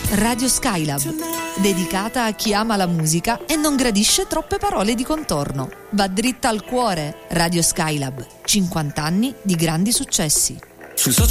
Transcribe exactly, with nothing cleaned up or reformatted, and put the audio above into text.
Radio Skylab, dedicata a chi ama la musica e non gradisce troppe parole di contorno. Va dritta al cuore. Radio Skylab, cinquanta anni di grandi successi.